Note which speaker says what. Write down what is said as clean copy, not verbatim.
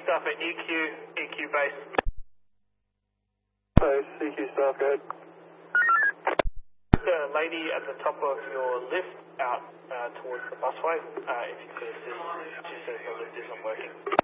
Speaker 1: Staff at EQ base.
Speaker 2: Base, EQ staff, go ahead.
Speaker 1: The lady at the top of your lift out towards the busway, if you could assist, she says the lift isn't working.